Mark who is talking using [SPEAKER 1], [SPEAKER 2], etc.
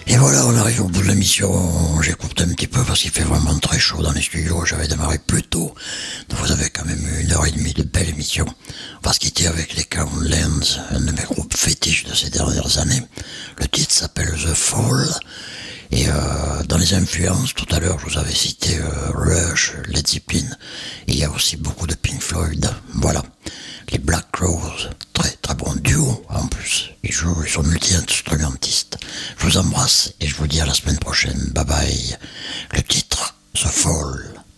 [SPEAKER 1] Et voilà, on arrive au bout de l'émission. J'écoute un petit peu parce qu'il fait vraiment très chaud dans les studios. J'avais démarré plus tôt. Donc vous avez quand même 1 heure et demie de belle émission. On va se quitter avec les Countlands, un de mes groupes fétiches de ces dernières années. Le titre s'appelle The Fall. Et dans les influences, tout à l'heure, je vous avais cité Rush, Led Zeppelin. Et il y a aussi beaucoup de Pink Floyd. Voilà. Les Black Crowes, très très bon duo en plus. Ils sont multi-instrumentistes. Je vous embrasse et je vous dis à la semaine prochaine. Bye bye. Le titre, The Fall.